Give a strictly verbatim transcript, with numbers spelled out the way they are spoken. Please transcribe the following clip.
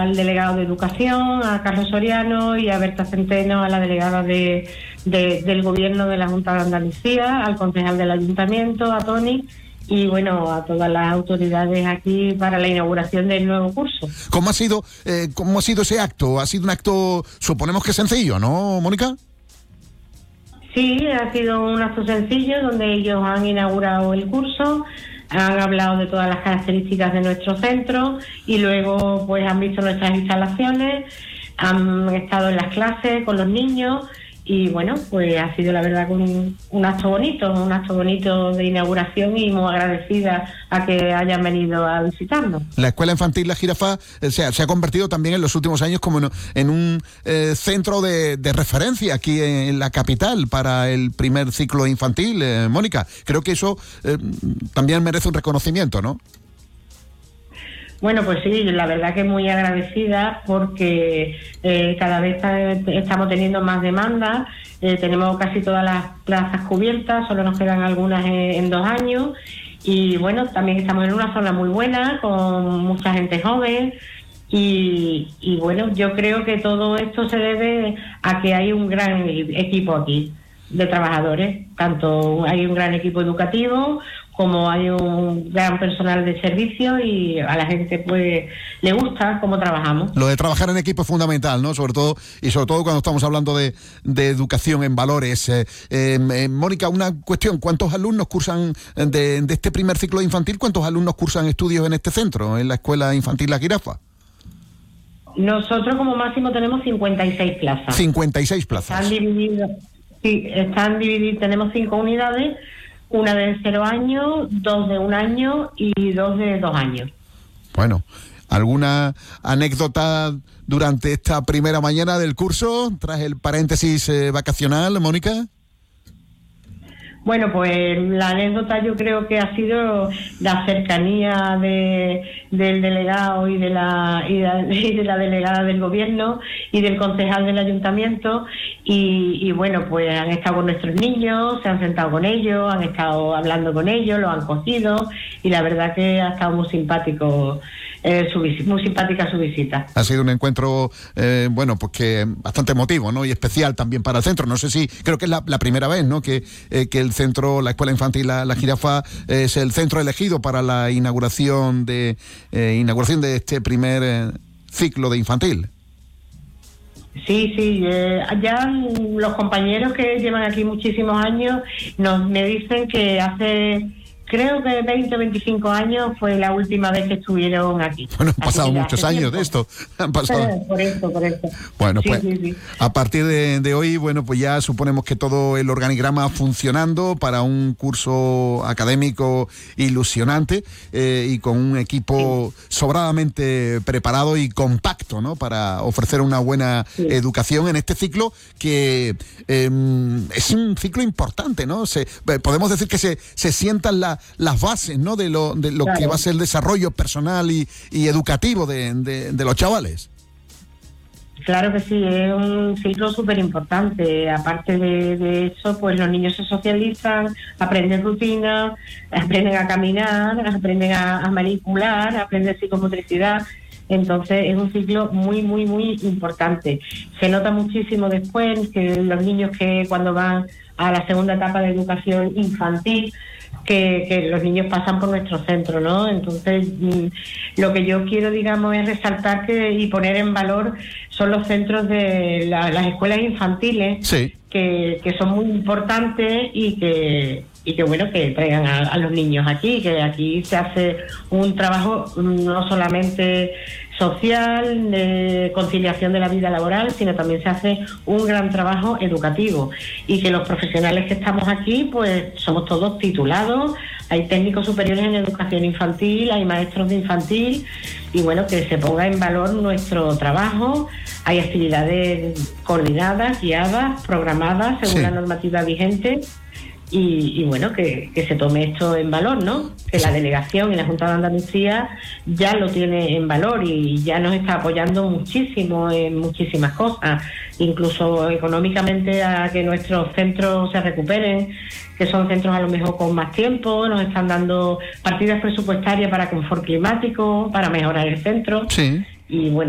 al delegado de Educación, a Carlos Soriano, y a Berta Centeno, a la delegada de, de, del Gobierno de la Junta de Andalucía, al concejal del Ayuntamiento, a Tony, y bueno, a todas las autoridades aquí para la inauguración del nuevo curso. ¿Cómo ha sido, eh, cómo ha sido ese acto? Ha sido un acto, suponemos que sencillo, ¿no, Mónica? Sí, ha sido un acto sencillo donde ellos han inaugurado el curso, han hablado de todas las características de nuestro centro y luego pues han visto nuestras instalaciones, han estado en las clases con los niños y bueno, pues ha sido la verdad un, un acto bonito, un acto bonito de inauguración y muy agradecida a que hayan venido a visitarnos. La Escuela Infantil La Jirafa eh, se, ha, se ha convertido también en los últimos años como en, en un eh, centro de, de referencia aquí en, en la capital para el primer ciclo infantil, eh, Mónica. Creo que eso eh, también merece un reconocimiento, ¿no? Bueno, pues sí, la verdad que muy agradecida porque eh, cada vez estamos teniendo más demanda, eh, tenemos casi todas las plazas cubiertas, solo nos quedan algunas en, en dos años y bueno, también estamos en una zona muy buena, con mucha gente joven y, y bueno, yo creo que todo esto se debe a que hay un gran equipo aquí de trabajadores, tanto hay un gran equipo educativo como hay un gran personal de servicio y a la gente pues le gusta cómo trabajamos. Lo de trabajar en equipo es fundamental, ¿no? Sobre todo, y sobre todo cuando estamos hablando de, de educación en valores. Eh, eh, Mónica, una cuestión, ¿cuántos alumnos cursan de, de este primer ciclo infantil? ¿Cuántos alumnos cursan estudios en este centro, en la Escuela Infantil La Jirafa? Nosotros como máximo tenemos cincuenta y seis plazas. cincuenta y seis plazas. Están divididos, sí, están divididos, tenemos cinco unidades, una de cero años, dos de un año y dos de dos años. Bueno, ¿alguna anécdota durante esta primera mañana del curso, tras el paréntesis eh, vacacional, Mónica? Bueno, pues la anécdota yo creo que ha sido la cercanía de, del delegado y de, la, y, de, y de la delegada del gobierno y del concejal del ayuntamiento y, y bueno, pues han estado con nuestros niños, se han sentado con ellos, han estado hablando con ellos, los han cogido y la verdad que ha estado muy simpático. Eh, su, muy simpática su visita. Ha sido un encuentro, eh, bueno, pues que bastante emotivo, ¿no? Y especial también para el centro. No sé si, creo que es la, la primera vez, ¿no? Que, eh, que el centro, la Escuela Infantil La, la Jirafa eh, es el centro elegido para la inauguración de eh, inauguración de este primer eh, ciclo de infantil. Sí, sí, eh, ya los compañeros que llevan aquí muchísimos años nos me dicen que hace... Creo que veinte o veinticinco años fue la última vez que estuvieron aquí. Bueno, han pasado muchos años tiempo. de esto. Han pasado. Por eso, por eso. Bueno, sí, pues sí, sí. a partir de, de hoy, bueno, pues ya suponemos que todo el organigrama funcionando para un curso académico ilusionante eh, y con un equipo sí. sobradamente preparado y compacto, ¿no? Para ofrecer una buena sí. educación en este ciclo que eh, es un ciclo importante, ¿no? Se, podemos decir que se, se sientan la las bases, ¿no? De lo de lo claro. que va a ser el desarrollo personal y, y educativo de, de, de los chavales. Claro que sí, es un ciclo súper importante. Aparte de, de eso, pues los niños se socializan, aprenden rutina, aprenden a caminar, aprenden a, a manipular, aprenden psicomotricidad. Entonces es un ciclo muy, muy, muy importante. Se nota muchísimo después que los niños que cuando van a la segunda etapa de educación infantil, que, que los niños pasan por nuestro centro, ¿no? Entonces, lo que yo quiero, digamos, es resaltar que y poner en valor son los centros de la, las escuelas infantiles, sí. que, que son muy importantes y que y que bueno que traigan a, a los niños aquí, que aquí se hace un trabajo no solamente social, de conciliación de la vida laboral, sino también se hace un gran trabajo educativo y que los profesionales que estamos aquí pues somos todos titulados, hay técnicos superiores en educación infantil, hay maestros de infantil y bueno, que se ponga en valor nuestro trabajo, hay actividades coordinadas, guiadas, programadas según sí. la normativa vigente. Y, y bueno, que, que se tome esto en valor, ¿no? Que la delegación y la Junta de Andalucía ya lo tiene en valor y ya nos está apoyando muchísimo en muchísimas cosas, incluso económicamente a que nuestros centros se recuperen, que son centros a lo mejor con más tiempo, nos están dando partidas presupuestarias para confort climático, para mejorar el centro. Sí. Y bueno,